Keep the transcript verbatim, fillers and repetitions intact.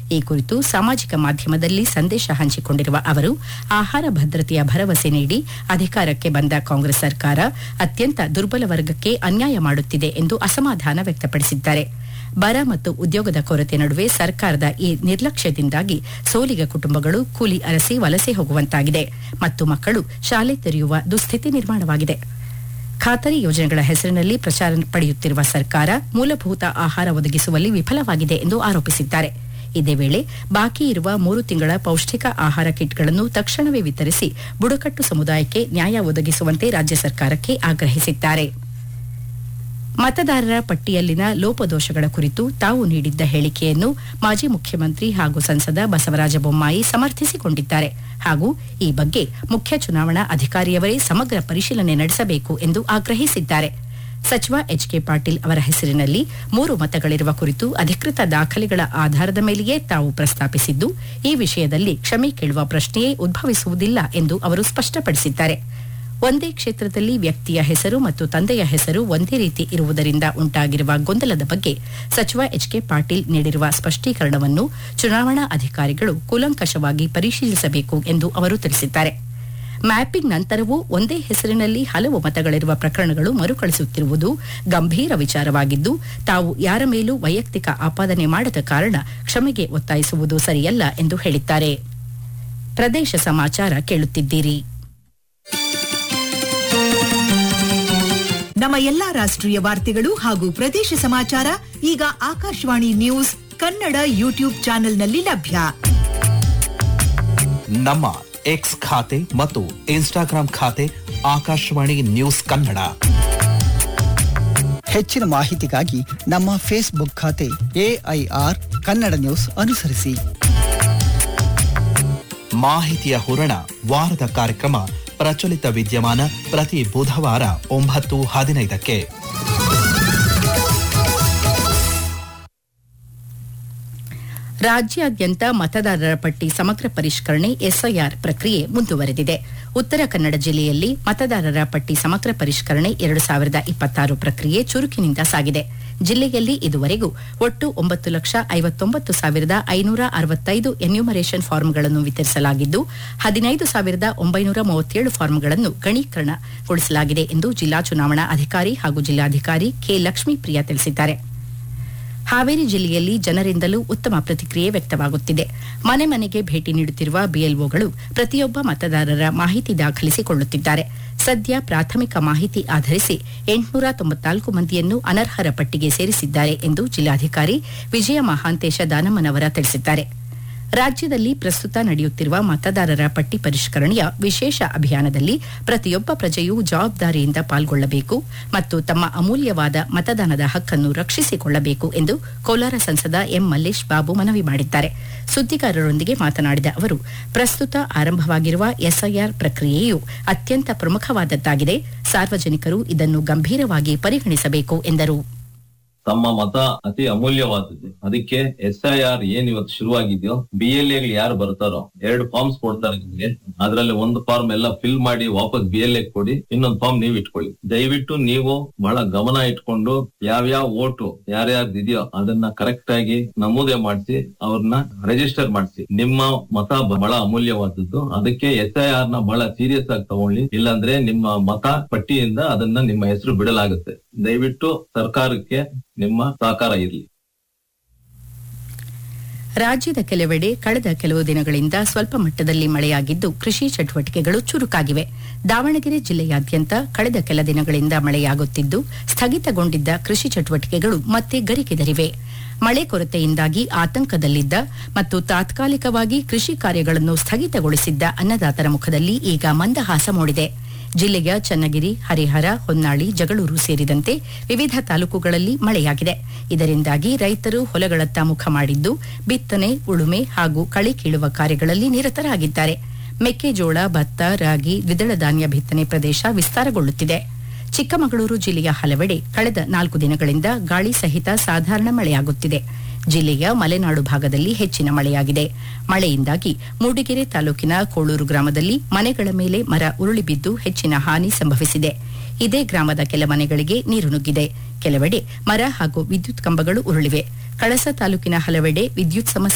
ಈ ಕುರಿತು ಸಾಮಾಜಿಕ ಮಾಧ್ಯಮದಲ್ಲಿ ಸಂದೇಶ ಹಂಚಿಕೊಂಡಿರುವ ಅವರು ಆಹಾರ ಭದ್ರತೆಯ ಭರವಸೆ ನೀಡಿ ಅಧಿಕಾರಕ್ಕೆ ಬಂದ ಕಾಂಗ್ರೆಸ್ ಸರ್ಕಾರ ಅತ್ಯಂತ ದುರ್ಬಲ ವರ್ಗಕ್ಕೆ ಅನ್ಯಾಯ ಮಾಡುತ್ತಿದೆ ಎಂದು ಅಸಮಾಧಾನ ವ್ಯಕ್ತಪಡಿಸಿದ್ದಾರೆ. ಬರ ಮತ್ತು ಉದ್ಯೋಗದ ಕೊರತೆ ನಡುವೆ ಸರ್ಕಾರದ ಈ ನಿರ್ಲಕ್ಷ್ಯದಿಂದಾಗಿ ಸೋಲಿಗ ಕುಟುಂಬಗಳು ಕೂಲಿ ಅರಸಿ ವಲಸೆ ಹೋಗುವಂತಾಗಿದೆ ಮತ್ತು ಮಕ್ಕಳು ಶಾಲೆ ತೆರೆಯುವ ದುಸ್ಥಿತಿ ನಿರ್ಮಾಣವಾಗಿದೆ. ಖಾತರಿ ಯೋಜನೆಗಳ ಹೆಸರಿನಲ್ಲಿ ಪ್ರಚಾರ ಪಡೆಯುತ್ತಿರುವ ಸರ್ಕಾರ ಮೂಲಭೂತ ಆಹಾರ ಒದಗಿಸುವಲ್ಲಿ ವಿಫಲವಾಗಿದೆ ಎಂದು ಆರೋಪಿಸಿದ್ದಾರೆ. ಇದೇ ವೇಳೆ ಬಾಕಿ ಇರುವ ಮೂರು ತಿಂಗಳ ಪೌಷ್ಟಿಕ ಆಹಾರ ಕಿಟ್ಗಳನ್ನು ತಕ್ಷಣವೇ ವಿತರಿಸಿ ಬುಡಕಟ್ಟು ಸಮುದಾಯಕ್ಕೆ ನ್ಯಾಯ ಒದಗಿಸುವಂತೆ ರಾಜ್ಯ ಸರ್ಕಾರಕ್ಕೆ ಆಗ್ರಹಿಸಿದ್ದಾರೆ. ಮತದಾರರ ಪಟ್ಟಿಯಲ್ಲಿನ ಲೋಪದೋಷಗಳ ಕುರಿತು ತಾವು ನೀಡಿದ್ದ ಹೇಳಿಕೆಯನ್ನು ಮಾಜಿ ಮುಖ್ಯಮಂತ್ರಿ ಹಾಗೂ ಸಂಸದ ಬಸವರಾಜ ಬೊಮ್ಮಾಯಿ ಸಮರ್ಥಿಸಿಕೊಂಡಿದ್ದಾರೆ ಹಾಗೂ ಈ ಬಗ್ಗೆ ಮುಖ್ಯ ಚುನಾವಣಾ ಅಧಿಕಾರಿಯವರೇ ಸಮಗ್ರ ಪರಿಶೀಲನೆ ನಡೆಸಬೇಕು ಎಂದು ಆಗ್ರಹಿಸಿದ್ದಾರೆ. ಸಚಿವ ಎಚ್ ಕೆ ಪಾಟೀಲ್ ಅವರ ಹೆಸರಿನಲ್ಲಿ ಮೂರು ಮತಗಳಿರುವ ಕುರಿತು ಅಧಿಕೃತ ದಾಖಲೆಗಳ ಆಧಾರದ ಮೇಲೆಯೇ ತಾವು ಪ್ರಸ್ತಾಪಿಸಿದ್ದು, ಈ ವಿಷಯದಲ್ಲಿ ಕ್ಷಮೆ ಕೇಳುವ ಪ್ರಶ್ನೆಯೇ ಉದ್ಭವಿಸುವುದಿಲ್ಲ ಎಂದು ಅವರು ಸ್ಪಷ್ಟಪಡಿಸಿದ್ದಾರೆ. ಒಂದೇ ಕ್ಷೇತ್ರದಲ್ಲಿ ವ್ಯಕ್ತಿಯ ಹೆಸರು ಮತ್ತು ತಂದೆಯ ಹೆಸರು ಒಂದೇ ರೀತಿ ಇರುವುದರಿಂದ ಉಂಟಾಗಿರುವ ಗೊಂದಲದ ಬಗ್ಗೆ ಸಚಿವ ಎಚ್ ಕೆ ಪಾಟೀಲ್ ನೀಡಿರುವ ಸ್ಪಷ್ಟೀಕರಣವನ್ನು ಚುನಾವಣಾ ಅಧಿಕಾರಿಗಳು ಕೂಲಂಕಷವಾಗಿ ಪರಿಶೀಲಿಸಬೇಕು ಎಂದು ಅವರು ತಿಳಿಸಿದ್ದಾರೆ. ಮ್ಯಾಪಿಂಗ್ ನಂತರವೂ ಒಂದೇ ಹೆಸರಿನಲ್ಲಿ ಹಲವು ಮತಗಳಿರುವ ಪ್ರಕರಣಗಳು ಮರುಕಳಿಸುತ್ತಿರುವುದು ಗಂಭೀರ ವಿಚಾರವಾಗಿದ್ದು, ತಾವು ಯಾರ ಮೇಲೂ ವೈಯಕ್ತಿಕ ಆಪಾದನೆ ಮಾಡದ ಕಾರಣ ಕ್ಷಮೆಗೆ ಒತ್ತಾಯಿಸುವುದು ಸರಿಯಲ್ಲ ಎಂದು ಹೇಳಿದ್ದಾರೆ. ಪ್ರದೇಶ ಸಮಾಚಾರ ಕೇಳುತ್ತಿದ್ದೀರಿ. ನಮ್ಮ ಎಲ್ಲಾ ರಾಷ್ಟ್ರೀಯ ವಾರ್ತೆಗಳು ಹಾಗೂ ಪ್ರದೇಶ ಸಮಾಚಾರ ಈಗ ಆಕಾಶವಾಣಿ ನ್ಯೂಸ್ ಕನ್ನಡ ಯೂಟ್ಯೂಬ್ ಚಾನೆಲ್ನಲ್ಲಿ ಲಭ್ಯ. ನಮ್ಮ ಎಕ್ಸ್ ಖಾತೆ ಮತ್ತು ಇನ್ಸ್ಟಾಗ್ರಾಂ ಖಾತೆ ಆಕಾಶವಾಣಿ ನ್ಯೂಸ್ ಕನ್ನಡ. ಹೆಚ್ಚಿನ ಮಾಹಿತಿಗಾಗಿ ನಮ್ಮ ಫೇಸ್ಬುಕ್ ಖಾತೆ ಎಐಆರ್ ಕನ್ನಡ ನ್ಯೂಸ್ ಅನುಸರಿಸಿ. ಮಾಹಿತಿಯ ಹೂರಣ ವಾರದ ಕಾರ್ಯಕ್ರಮ ಪ್ರಚಲಿತ ವಿದ್ಯಮಾನ ಪ್ರತಿ ಬುಧವಾರ ಒಂಬತ್ತು ಹದಿನೈದಕ್ಕೆ. ರಾಜ್ಯಾದ್ಯಂತ ಮತದಾರರ ಪಟ್ಟಿ ಸಮಗ್ರ ಪರಿಷ್ಕರಣೆ ಎಸ್ಐಆರ್ ಪ್ರಕ್ರಿಯೆ ಮುಂದುವರೆದಿದೆ. ಉತ್ತರ ಕನ್ನಡ ಜಿಲ್ಲೆಯಲ್ಲಿ ಮತದಾರರ ಪಟ್ಟಿ ಸಮಗ್ರ ಪರಿಷ್ಕರಣೆ ಎರಡು ಸಾವಿರದ ಇಪ್ಪತ್ತಾರು ಪ್ರಕ್ರಿಯೆ ಚುರುಕಿನಿಂದ ಸಾಗಿದೆ. ಜಿಲ್ಲೆಯಲ್ಲಿ ಇದುವರೆಗೂ ಒಟ್ಟು ಒಂಬತ್ತು ಲಕ್ಷ ಐವತ್ತೊಂಬತ್ತು ಸಾವಿರದ ಐನೂರ ಅರವತ್ತೈದು ಎನ್ಯೂಮರೇಷನ್ ಫಾರ್ಮ್ಗಳನ್ನು ವಿತರಿಸಲಾಗಿದ್ದು, ಹದಿನೈದು ಸಾವಿರದ ಒಂಬೈನೂರ ಮೂವತ್ತೇಳು ಫಾರ್ಮ್ಗಳನ್ನು ಗಣೀಕರಣಗೊಳಿಸಲಾಗಿದೆ ಎಂದು ಜಿಲ್ಲಾ ಚುನಾವಣಾ ಅಧಿಕಾರಿ ಹಾಗೂ ಜಿಲ್ಲಾಧಿಕಾರಿ ಕೆ ಲಕ್ಷ್ಮೀಪ್ರಿಯಾ ತಿಳಿಸಿದ್ದಾರೆ. ಹಾವೇರಿ ಜಿಲ್ಲೆಯಲ್ಲಿ ಜನರಿಂದಲೂ ಉತ್ತಮ ಪ್ರತಿಕ್ರಿಯೆ ವ್ಯಕ್ತವಾಗುತ್ತಿದೆ. ಮನೆ ಮನೆಗೆ ಭೇಟಿ ನೀಡುತ್ತಿರುವ ಬಿಎಲ್ಒಗಳು ಪ್ರತಿಯೊಬ್ಬ ಮತದಾರರ ಮಾಹಿತಿ ದಾಖಲಿಸಿಕೊಳ್ಳುತ್ತಿದ್ದಾರೆ. ಸದ್ಯ ಪ್ರಾಥಮಿಕ ಮಾಹಿತಿ ಆಧರಿಸಿ ಎಂಟುನೂರ ತೊಂಬತ್ನಾಲ್ಕು ಮಂದಿಯನ್ನು ಅನರ್ಹರ ಪಟ್ಟಿಗೆ ಸೇರಿಸಿದ್ದಾರೆ ಎಂದು ಜಿಲ್ಲಾಧಿಕಾರಿ ವಿಜಯ ಮಹಾಂತೇಶ ದಾನಮ್ಮನವರ ತಿಳಿಸಿದ್ದಾರೆ. ರಾಜ್ಯದಲ್ಲಿ ಪ್ರಸ್ತುತ ನಡೆಯುತ್ತಿರುವ ಮತದಾರರ ಪಟ್ಟಿ ಪರಿಷ್ಕರಣೆಯ ವಿಶೇಷ ಅಭಿಯಾನದಲ್ಲಿ ಪ್ರತಿಯೊಬ್ಬ ಪ್ರಜೆಯೂ ಜವಾಬ್ದಾರಿಯಿಂದ ಪಾಲ್ಗೊಳ್ಳಬೇಕು ಮತ್ತು ತಮ್ಮ ಅಮೂಲ್ಯವಾದ ಮತದಾನದ ಹಕ್ಕನ್ನು ರಕ್ಷಿಸಿಕೊಳ್ಳಬೇಕು ಎಂದು ಕೋಲಾರ ಸಂಸದ ಎಂ ಮಲ್ಲೇಶ್ ಬಾಬು ಮನವಿ ಮಾಡಿದ್ದಾರೆ. ಸುದ್ದಿಗಾರರೊಂದಿಗೆ ಮಾತನಾಡಿದ ಅವರು, ಪ್ರಸ್ತುತ ಆರಂಭವಾಗಿರುವ ಎಸ್ಐಆರ್ ಪ್ರಕ್ರಿಯೆಯು ಅತ್ಯಂತ ಪ್ರಮುಖವಾದದ್ದಾಗಿದೆ. ಸಾರ್ವಜನಿಕರು ಇದನ್ನು ಗಂಭೀರವಾಗಿ ಪರಿಗಣಿಸಬೇಕು ಎಂದರು. ತಮ್ಮ ಮತ ಅತಿ ಅಮೂಲ್ಯವಾದದ್ದು. ಅದಕ್ಕೆ ಎಸ್ ಐ ಆರ್ ಏನ್ ಇವತ್ತು ಶುರುವಾಗಿದೆಯೋ, ಬಿ ಎಲ್ ಎ ಯಾರು ಬರ್ತಾರೋ ಎರಡು ಫಾರ್ಮ್ಸ್ ಕೊಡ್ತಾರೆ ನಿಮ್ಗೆ. ಅದ್ರಲ್ಲಿ ಒಂದು ಫಾರ್ಮ್ ಎಲ್ಲ ಫಿಲ್ ಮಾಡಿ ವಾಪಸ್ ಬಿ ಎಲ್ ಎ ಕೊಡಿ, ಇನ್ನೊಂದು ಫಾರ್ಮ್ ನೀವು ಇಟ್ಕೊಳ್ಳಿ. ದಯವಿಟ್ಟು ನೀವು ಬಹಳ ಗಮನ ಇಟ್ಕೊಂಡು ಯಾವ್ಯಾವ ಓಟು ಯಾರ್ಯಾರ್ದು ಇದೆಯೋ ಅದನ್ನ ಕರೆಕ್ಟ್ ಆಗಿ ನಮೂದೆ ಮಾಡಿಸಿ ಅವ್ರನ್ನ ರಿಜಿಸ್ಟರ್ ಮಾಡಿಸಿ. ನಿಮ್ಮ ಮತ ಬಹಳ ಅಮೂಲ್ಯವಾದದ್ದು. ಅದಕ್ಕೆ ಎಸ್ ಐ ಆರ್ ನ ಬಹಳ ಸೀರಿಯಸ್ ಆಗಿ ತಗೊಳ್ಳಿ, ಇಲ್ಲಾಂದ್ರೆ ನಿಮ್ಮ ಮತ ಪಟ್ಟಿಯಿಂದ ಅದನ್ನ ನಿಮ್ಮ ಹೆಸರು ಬಿಡಲಾಗುತ್ತೆ. ದಯವಿಟ್ಟು ಸರ್ಕಾರಕ್ಕೆ ನಿಮ್ಮ ಸಹಕಾರ ಇರಲಿ. ರಾಜ್ಯದ ಕೆಲವೆಡೆ ಕಳೆದ ಕೆಲವು ದಿನಗಳಿಂದ ಸ್ವಲ್ಪ ಮಟ್ಟದಲ್ಲಿ ಮಳೆಯಾಗಿದ್ದು, ಕೃಷಿ ಚಟುವಟಿಕೆಗಳು ಚುರುಕಾಗಿವೆ. ದಾವಣಗೆರೆ ಜಿಲ್ಲೆಯಾದ್ಯಂತ ಕಳೆದ ಕೆಲ ದಿನಗಳಿಂದ ಮಳೆಯಾಗುತ್ತಿದ್ದು, ಸ್ಥಗಿತಗೊಂಡಿದ್ದ ಕೃಷಿ ಚಟುವಟಿಕೆಗಳು ಮತ್ತೆ ಗರಿಗೆದರಿವೆ. ಮಳೆ ಕೊರತೆಯಿಂದಾಗಿ ಆತಂಕದಲ್ಲಿದ್ದ ಮತ್ತು ತಾತ್ಕಾಲಿಕವಾಗಿ ಕೃಷಿ ಕಾರ್ಯಗಳನ್ನು ಸ್ಥಗಿತಗೊಳಿಸಿದ್ದ ಅನ್ನದಾತರ ಮುಖದಲ್ಲಿ ಈಗ ಮಂದಹಾಸ ಮೂಡಿದೆ. ಜಿಲ್ಲೆಯ ಚನ್ನಗಿರಿ, ಹರಿಹರ, ಹೊನ್ನಾಳಿ, ಜಗಳೂರು ಸೇರಿದಂತೆ ವಿವಿಧ ತಾಲೂಕುಗಳಲ್ಲಿ ಮಳೆಯಾಗಿದೆ. ಇದರಿಂದಾಗಿ ರೈತರು ಹೊಲಗಳತ್ತ ಮುಖ ಮಾಡಿದ್ದು, ಬಿತ್ತನೆ, ಉಳುಮೆ ಹಾಗೂ ಕಳೆ ಕೀಳುವ ಕಾರ್ಯಗಳಲ್ಲಿ ನಿರತರಾಗಿದ್ದಾರೆ. ಮೆಕ್ಕೆಜೋಳ, ಭತ್ತ, ರಾಗಿ, ದ್ವಿದಳ ಧಾನ್ಯ ಬಿತ್ತನೆ ಪ್ರದೇಶ ವಿಸ್ತಾರಗೊಳ್ಳುತ್ತಿದೆ. ಚಿಕ್ಕಮಗಳೂರು ಜಿಲ್ಲೆಯ ಹಲವೆಡೆ ಕಳೆದ ನಾಲ್ಕು ದಿನಗಳಿಂದ ಗಾಳಿ ಸಹಿತ ಸಾಧಾರಣ ಮಳೆಯಾಗುತ್ತಿದೆ. ಜಿಲ್ಲೆಯ ಮಲೆನಾಡು ಭಾಗದಲ್ಲಿ ಹೆಚ್ಚಿನ ಮಳೆಯಾಗಿದೆ. ಮಳೆಯಿಂದಾಗಿ ಮೂಡಿಗೆರೆ ತಾಲೂಕಿನ ಕೋಳೂರು ಗ್ರಾಮದಲ್ಲಿ ಮನೆಗಳ ಮೇಲೆ ಮರ ಉರುಳಿ ಬಿದ್ದು ಹೆಚ್ಚಿನ ಹಾನಿ ಸಂಭವಿಸಿದೆ. ಇದೇ ಗ್ರಾಮದ ಕೆಲ ಮನೆಗಳಿಗೆ ನೀರು ನುಗ್ಗಿದೆ. ಕೆಲವೆಡೆ ಮರ ಹಾಗೂ ವಿದ್ಯುತ್ ಕಂಬಗಳು ಉರುಳಿವೆ. ಕಳಸ ತಾಲೂಕಿನ ಹಲವೆಡೆ ವಿದ್ಯುತ್ ಸಮಸ್ಯೆ